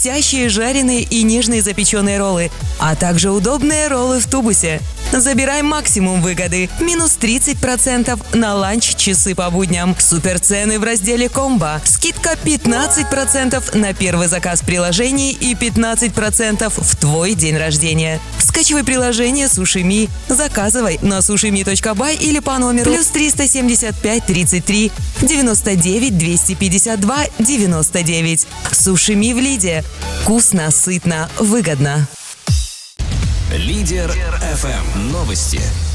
хрустящие, жареные и нежные запеченные роллы, а также удобные роллы в тубусе. Забирай максимум выгоды. Минус 30% на ланч, часы по будням. Суперцены в разделе «Комбо». Скидка 15% на первый заказ в приложении и 15% в твой день рождения. Скачивай приложение Сушими. Заказывай на sushimi.by или по номеру +375 33 99 252 99. Сушими в Лиде. Вкусно, сытно, выгодно. Лидер FM. Новости.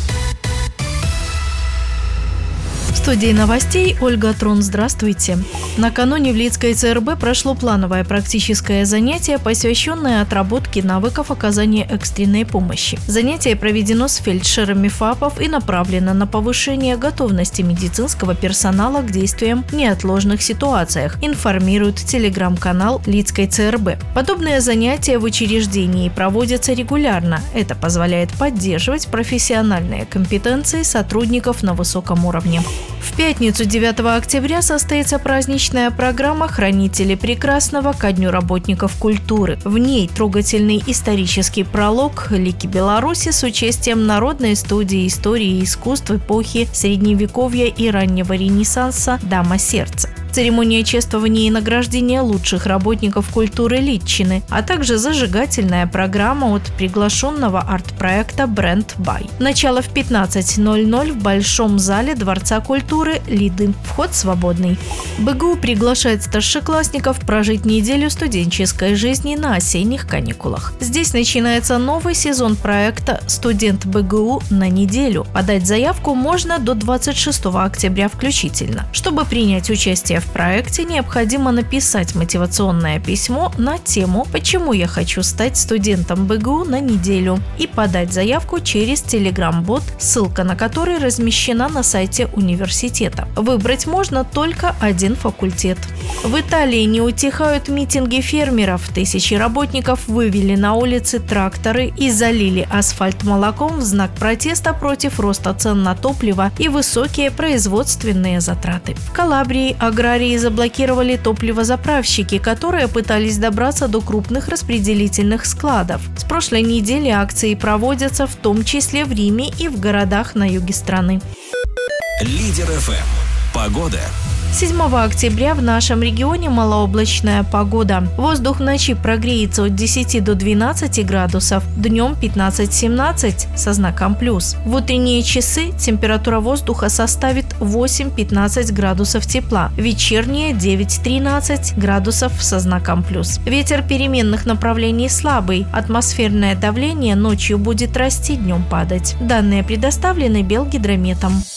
В студии новостей Ольга Трун. Здравствуйте. Накануне в Лидской ЦРБ прошло плановое практическое занятие, посвященное отработке навыков оказания экстренной помощи. Занятие проведено с фельдшерами ФАПов и направлено на повышение готовности медицинского персонала к действиям в неотложных ситуациях, информирует телеграм-канал Лидской ЦРБ. Подобные занятия в учреждении проводятся регулярно. Это позволяет поддерживать профессиональные компетенции сотрудников на высоком уровне. В пятницу 9 октября состоится праздничная программа «Хранители прекрасного» ко Дню работников культуры. В ней трогательный исторический пролог «Лики Беларуси» с участием Народной студии истории и искусств эпохи Средневековья и раннего Ренессанса «Дама сердца». Церемония чествования и награждения лучших работников культуры Литчины, а также зажигательная программа от приглашенного арт-проекта «Бренд Бай». Начало в 15:00 в Большом зале Дворца культуры Лиды. Вход свободный. БГУ приглашает старшеклассников прожить неделю студенческой жизни на осенних каникулах. Здесь начинается новый сезон проекта «Студент БГУ на неделю». Подать заявку можно до 26 октября включительно. Чтобы принять участие в проекте, необходимо написать мотивационное письмо на тему «Почему я хочу стать студентом БГУ на неделю» и подать заявку через Telegram-бот, ссылка на который размещена на сайте университета. Выбрать можно только один факультет. В Италии не утихают митинги фермеров. Тысячи работников вывели на улицы тракторы и залили асфальт молоком в знак протеста против роста цен на топливо и высокие производственные затраты. В Калабрии аграрии заблокировали топливозаправщики, которые пытались добраться до крупных распределительных складов. С прошлой недели акции проводятся в том числе в Риме и в городах на юге страны. Лидер FM. Погода. 7 октября в нашем регионе малооблачная погода. Воздух в ночи прогреется от 10 до 12 градусов, днем 15-17 со знаком плюс. В утренние часы температура воздуха составит 8-15 градусов тепла, вечерние 9-13 градусов со знаком плюс. Ветер переменных направлений слабый, атмосферное давление ночью будет расти, днем падать. Данные предоставлены Белгидрометом.